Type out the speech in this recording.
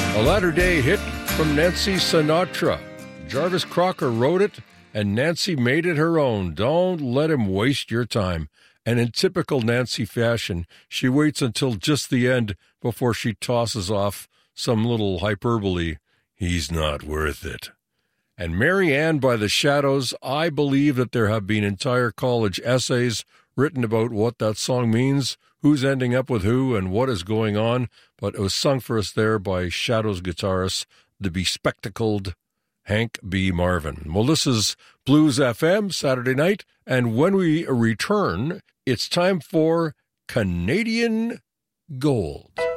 A latter-day hit from Nancy Sinatra. Jarvis Crocker wrote it, and Nancy made it her own. Don't let him waste your time. And in typical Nancy fashion, she waits until just the end before she tosses off some little hyperbole. He's not worth it. And Mary Ann by the Shadows, I believe that there have been entire college essays written about what that song means, who's ending up with who, and what is going on, but it was sung for us there by Shadows guitarist, the bespectacled Hank B. Marvin. Well, this is Blues FM, Saturday night, and when we return, it's time for Canadian Gold.